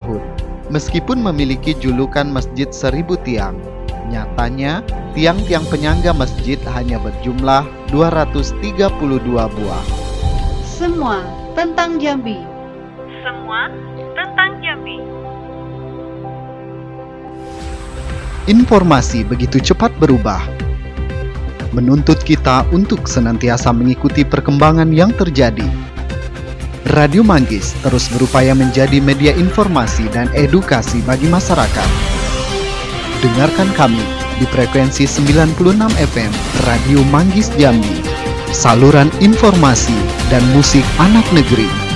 tahun. Meskipun memiliki julukan Masjid 1000 Tiang, nyatanya tiang-tiang penyangga masjid hanya berjumlah 232 buah. Semua tentang Jambi. Semua tentang Jambi. Informasi begitu cepat berubah, menuntut kita untuk senantiasa mengikuti perkembangan yang terjadi. Radio Manggis terus berupaya menjadi media informasi dan edukasi bagi masyarakat. Dengarkan kami di frekuensi 96 FM Radio Manggis Jambi, saluran informasi dan musik anak negeri.